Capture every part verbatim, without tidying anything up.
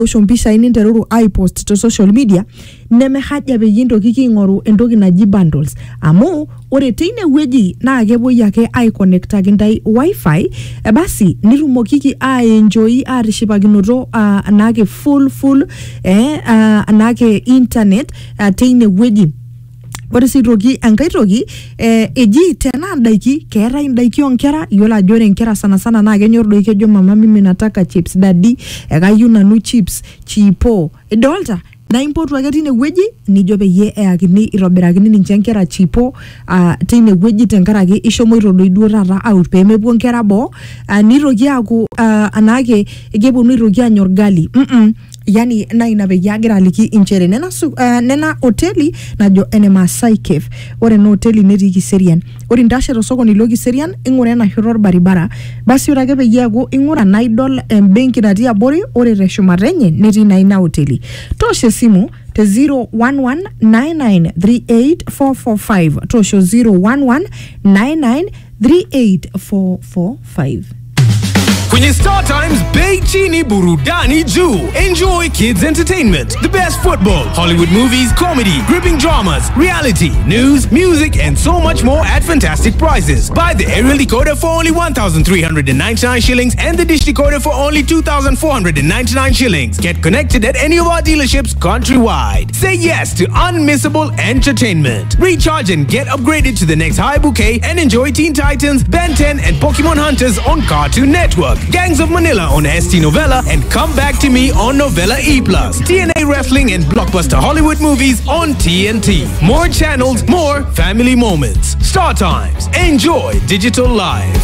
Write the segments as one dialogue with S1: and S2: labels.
S1: social mpisha ini nteruru iPost to social media neme haja beyindo kiki ngoru endoki naji bundles amu ore teine weji na kepoi yake ai connecta gintai wifi e basi nirumokiki a enjoy a rishipakinoto uh, anake full full eh uh, anake internet uh, teine weji. Ore si toki enkai toki eh, eji tena ndaiki keetai ndaiki onkera yola ajore nkera sana sana na kenyor doi kejo mama mimi nataka chips daddy ekayu nanu chips chipo edolta na import wake tine weji nijo peyie eakini irobirakini ninche nkera chipo uh, tine weji tenkaraki ishomoito doi duo taata out pemepuo nkera boo uh, nitoki aaku uh, anake ekeponu aitoki anyor gali mm -mm. Yani na inapeyia agira aliki inchere nena su, uh, nena hoteli najo ene Maasai Cafe ore no hoteli netii Kiserian ore ndashe to sokoni lo Kiserian ingura ena shoto barabara basi ore ake peyie aku ingura na idol embenki natii abori ore teshumata enye netii na ina hoteli toshe simu te zero one one nine nine three eight four four five tosho zero one one nine nine three eight four four five.
S2: Kwenye Star Times, bei chini burudani juu. Enjoy kids entertainment, the best football, Hollywood movies, comedy, gripping dramas, reality, news, music, and so much more at fantastic prices. Buy the aerial decoder for only one thousand three hundred ninety-nine shillings and the dish decoder for only two thousand four hundred ninety-nine shillings. Get connected at any of our dealerships countrywide. Say yes to unmissable entertainment. Recharge and get upgraded to the next high bouquet and enjoy Teen Titans, Ben ten, and Pokemon Hunters on Cartoon Network. Gangs of Manila on S T Novella and Come Back to Me on Novella E plus. T N A Wrestling and blockbuster Hollywood movies on T N T. More channels, more family moments. Star Times. Enjoy digital life.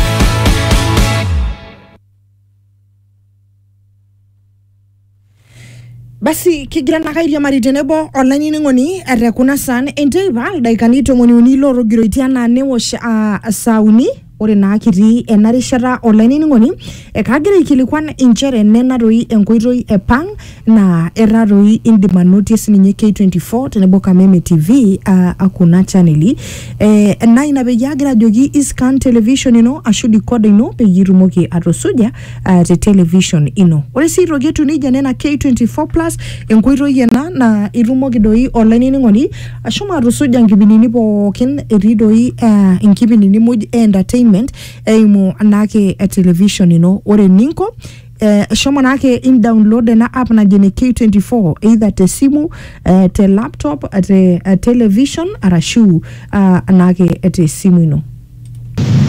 S1: Basi kigirana kairia maritenebo online ngoni ere kuna san enteiba daikani tomoni uni loro giroitiana ne wosh uh, sauni ore na kiti enarishata online ngoni e kagira ikilikwan inchere nena roi enkoitoi epang na eraroi indima notice ninye K twenty-four tenebo Kameme T V uh, akuna channeli eh na inabeyagira jogi iscan television ino ashudi code ino peyirumoki atosuja uh, te television ino ore si rogetu nija nena K twenty-four plus enkoitoi yena na irumoki doi online ngoni ashuma atosuja nkibinini pookin eridoi uh, nkibinini muj entertainment eimu anake a television ino ore ninko eh shoma nake in download na app na jene K twenty-four either te simu uh, te laptop te uh, television arashu uh, anake te simu ino.